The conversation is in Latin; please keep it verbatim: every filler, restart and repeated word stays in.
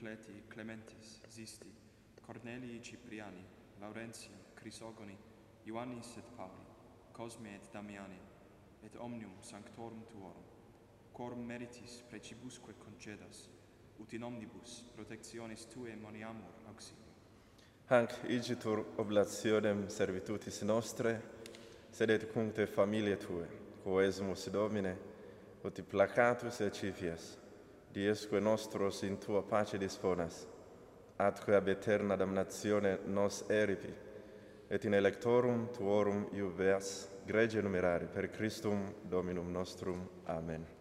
Cleti, Clementis, Zisti, Cornelii Cipriani, Laurentia, Crisogoni, Ioannis et Pauli, Cosme et Damiani, et omnium sanctorum tuorum, quorum meritis precibusque concedas, ut in omnibus protectionis Tuae moniamur auxilio. Hanc igitur oblationem servitutis nostre, sed et cuncte familiae Tuae, quoesumus Domine, ut placatus et cipias, diesque nostros in Tua pace disponas, atque ab aeterna damnatione nos eripi, et in electorum Tuorum iubeas grege numerare, per Christum Dominum nostrum. Amen.